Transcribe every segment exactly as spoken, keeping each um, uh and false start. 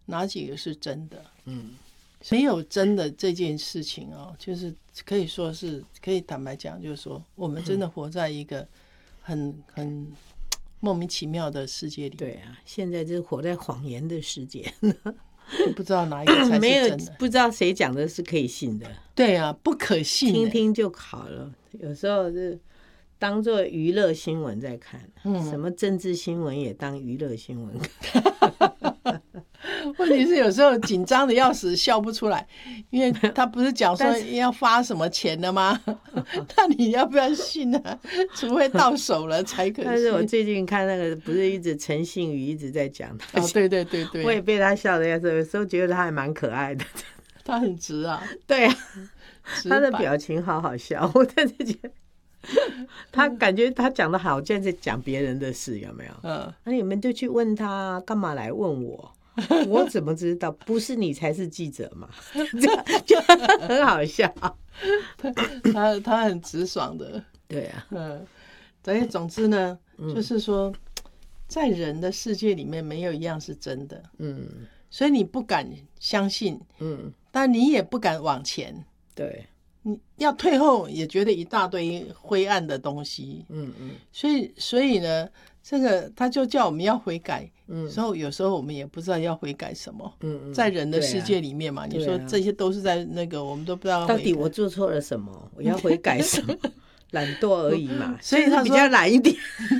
哪几个是真的？嗯，没有真的这件事情哦，就是可以说是可以坦白讲，就是说我们真的活在一个很很莫名其妙的世界里。 对啊，现在就是活在谎言的世界， 不知道哪一个才是真的， 没有不知道谁讲的是可以信的。 对啊，不可信、欸， 听听就好了。有时候是当做娱乐新闻在看，嗯、什么政治新闻也当娱乐新闻看。 问题是有时候紧张的要死，笑不出来，因为他不是讲说要发什么钱的吗？那你要不要信啊？除非到手了才可以信。 但是我最近看那个，不是一直陈信宇一直在讲他， 哦，对对对对， 我也被他笑的要死，有时候觉得他还蛮可爱的。 他很直啊， 对啊，他的表情好好笑，我真的觉得。他感觉他讲的好像在讲别人的事，有没有？嗯，那你们就去问他，干嘛来问我？我怎么知道？不是你才是记者嘛？就很好笑。 他他很直爽的， 对啊， 嗯，所以总之呢，嗯、就是说，在人的世界里面，没有一样是真的，嗯，所以你不敢相信，嗯，但你也不敢往前， 对。 你要退后也觉得一大堆灰暗的东西，嗯嗯，所以所以呢，这个他就叫我们要悔改，嗯，所以有时候我们也不知道要悔改什么，嗯嗯，在人的世界里面嘛，啊、你说这些都是在那个我们都不知道到底我做错了什么，我要悔改什么，懒惰而已嘛， 所以他比较懒一点，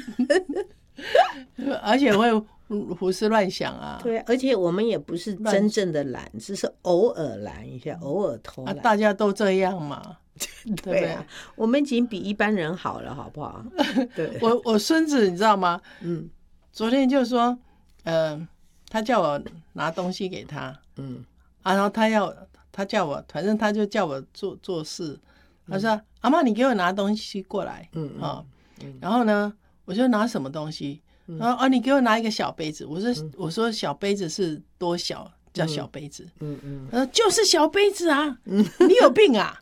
而且会胡思乱想啊， 对，而且我们也不是真正的懒，只是偶尔懒一下，偶尔偷懒、 啊，大家都这样嘛，对不对？ 对啊，我们已经比一般人好了，好不好？对， 我我孙子你知道吗？嗯，昨天就说，嗯、呃，他叫我拿东西给他，嗯，啊，然后他要他叫我，反正他就叫我做做事，他说、嗯、阿嬷你给我拿东西过来，嗯嗯、哦嗯，然后呢，我就拿什么东西。然后啊，你给我拿一个小杯子。我说、嗯、我说小杯子是多小？叫小杯子。嗯嗯。他说就是小杯子啊。嗯、你有病啊！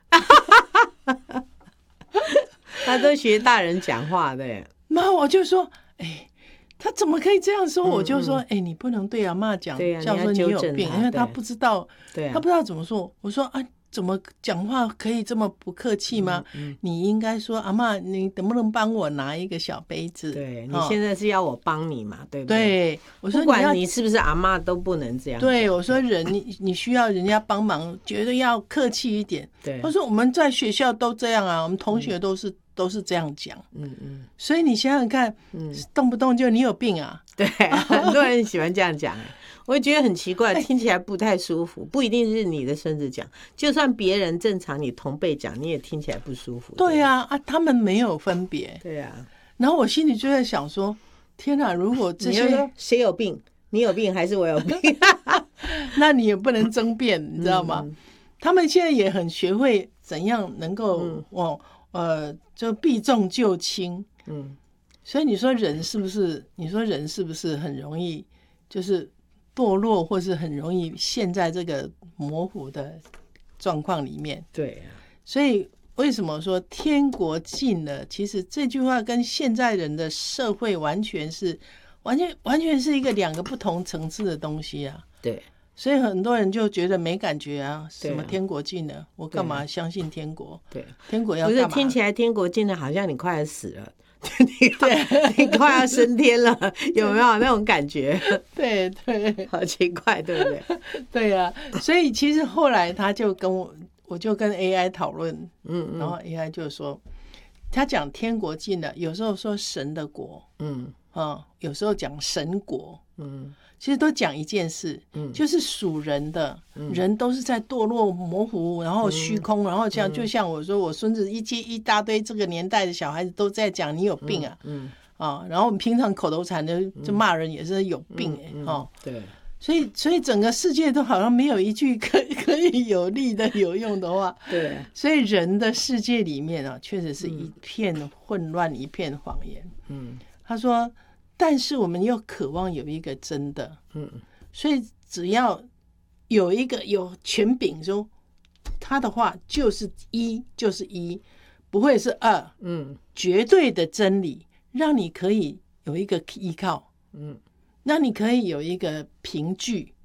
他都学大人讲话的。 然后我就说，哎，他怎么可以这样说？嗯、我就说，哎，你不能对阿嬷讲，叫说你有病，因为他不知道，对、啊，他不知道怎么说。我说啊。怎么讲话可以这么不客气吗？嗯嗯、你应该说阿嬷，你能不能帮我拿一个小杯子？ 对、哦、你现在是要我帮你嘛？对不对？对，我说不管你是不是阿嬷都不能这样。 对，我说人你你需要人家帮忙，绝对要客气一点。对，他说我们在学校都这样啊，我们同学都是、嗯、都是这样讲。嗯嗯，所以你想想看，嗯，动不动就你有病啊？ 对，很多人喜欢这样讲。我也觉得很奇怪，听起来不太舒服。不一定是你的孙子讲，就算别人正常，你同辈讲，你也听起来不舒服。 对呀、啊，啊，他们没有分别。 对呀、啊。 然后我心里就在想说，天哪，如果这些谁有病，你有病还是我有病？ 那你也不能争辩，你知道吗？嗯、他们现在也很学会怎样能够、嗯、哦呃，就避重就轻。嗯。所以你说人是不是？你说人是不是很容易就是堕落，或是很容易陷在这个模糊的状况里面？ 对啊。 所以为什么说天国近了？其实这句话跟现在人的社会完全是完全完全是一个两个不同层次的东西啊。 对。 所以很多人就觉得没感觉啊，什么天国近了，我干嘛相信天国？ 对， 天国要干嘛？ 不是听起来天国近了，好像你快要死了。你, 你快要升天了，有没有那种感觉？ 对对， 好奇怪，对不对？ 对呀、啊，所以其实后来他就跟我，我就跟 A I 讨论，嗯, 嗯，然后 A I 就说，他讲天国近了，有时候说神的国，嗯啊，有时候讲神国，嗯。其实都讲一件事，嗯、就是属人的、嗯、人都是在堕落模糊，然后虚空，嗯、然后像、嗯、就像我说，我孙子一接一大堆这个年代的小孩子都在讲你有病啊，嗯嗯、啊，然后我们平常口头禅的就骂人也是有病哎、欸，嗯嗯哦、 对， 所以所以整个世界都好像没有一句可可以有力的有用的话， 对， 所以人的世界里面啊，确实是一片混乱，一片谎言。嗯，他说。但是我们又渴望有一个真的，嗯，所以只要有一个有权柄说他的话就是一就是一，不会是二，嗯，绝对的真理，让你可以有一个依靠，嗯，让你可以有一个凭据，